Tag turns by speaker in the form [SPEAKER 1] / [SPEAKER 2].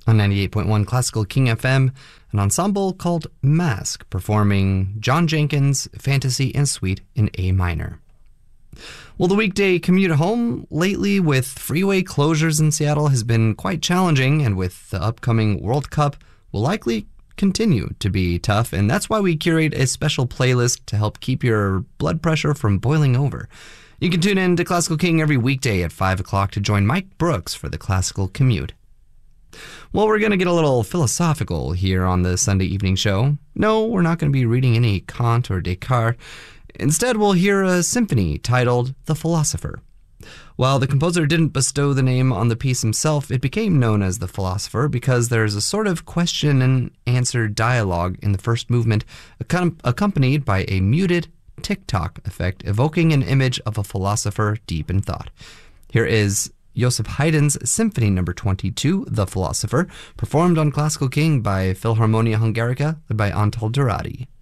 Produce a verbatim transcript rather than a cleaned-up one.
[SPEAKER 1] On ninety-eight point one Classical King F M, an ensemble called Mask performing John Jenkins' Fantasy and Suite in A minor. Well, the weekday commute home lately with freeway closures in Seattle has been quite challenging, and with the upcoming World Cup will likely continue to be tough, and that's why we curate a special playlist to help keep your blood pressure from boiling over. You can tune in to Classical King every weekday at five o'clock to join Mike Brooks for the Classical Commute. Well, we're going to get a little philosophical here on the Sunday evening show. No, we're not going to be reading any Kant or Descartes. Instead, we'll hear a symphony titled The Philosopher. While the composer didn't bestow the name on the piece himself, it became known as The Philosopher because there's a sort of question and answer dialogue in the first movement, accom- accompanied by a muted tick-tock effect evoking an image of a philosopher deep in thought. Here is Joseph Haydn's Symphony Number twenty-two, The Philosopher, performed on Classical King by Philharmonia Hungarica, led by Antal Durati.